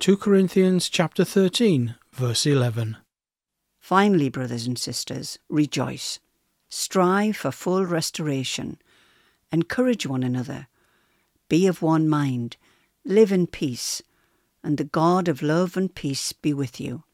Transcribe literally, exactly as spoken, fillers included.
Second Corinthians chapter thirteen, verse eleven. Finally, brothers and sisters, rejoice. Strive for full restoration. Encourage one another. Be of one mind. Live in peace. And the God of love and peace be with you.